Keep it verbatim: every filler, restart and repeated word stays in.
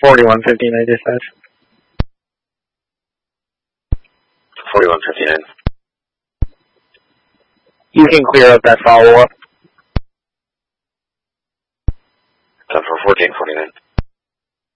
forty-one fifty-nine dispatch. forty-one fifty-nine. You can clear up that follow-up. Time for fourteen forty-nine.